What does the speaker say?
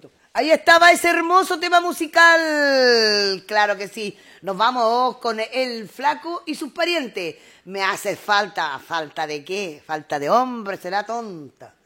foto. Ahí estaba ese hermoso tema musical. Claro que sí. Nos vamos con el flaco y sus parientes. Me hace falta. ¿Falta de qué? Falta de hombre, será tonta.